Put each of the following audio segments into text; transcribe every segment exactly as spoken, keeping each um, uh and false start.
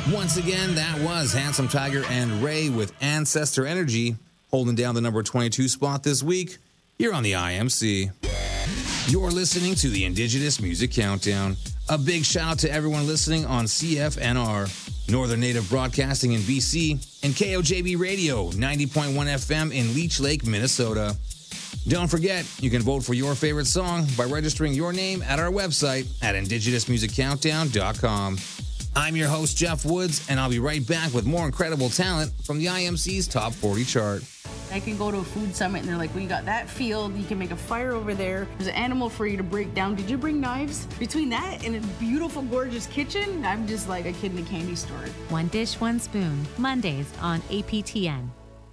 Once again, that was Handsome Tiger and Ray with Ancestor Energy, holding down the number twenty-two spot this week here on the I M C. You're listening to the Indigenous Music Countdown. A big shout out to everyone listening on C F N R, Northern Native Broadcasting in B C, and K O J B Radio, ninety point one F M in Leech Lake, Minnesota. Don't forget, you can vote for your favorite song by registering your name at our website at indigenous music countdown dot com. I'm your host, Jeff Woods, and I'll be right back with more incredible talent from the I M C's Top forty chart. I can go to a food summit and they're like, well, you got that field, you can make a fire over there. There's an animal for you to break down. Did you bring knives? Between that and a beautiful, gorgeous kitchen, I'm just like a kid in a candy store. One Dish, One Spoon, Mondays on A P T N.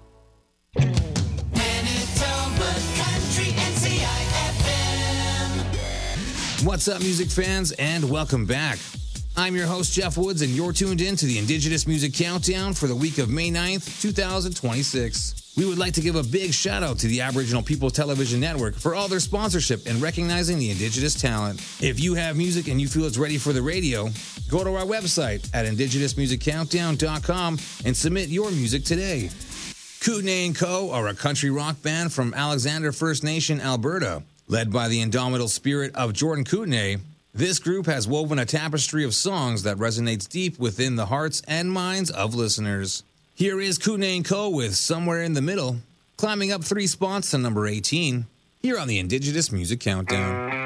What's up, music fans, and welcome back. I'm your host, Jeff Woods, and you're tuned in to the Indigenous Music Countdown for the week of May ninth, two thousand twenty-six. We would like to give a big shout out to the Aboriginal People Television Network for all their sponsorship and recognizing the Indigenous talent. If you have music and you feel it's ready for the radio, go to our website at indigenous music countdown dot com and submit your music today. Kootenai and Co. are a country rock band from Alexander First Nation, Alberta. Led by the indomitable spirit of Jordan Kootenai, this group has woven a tapestry of songs that resonates deep within the hearts and minds of listeners. Here is Kootenai and Co. with Somewhere in the Middle, climbing up three spots to number eighteen, here on the Indigenous Music Countdown.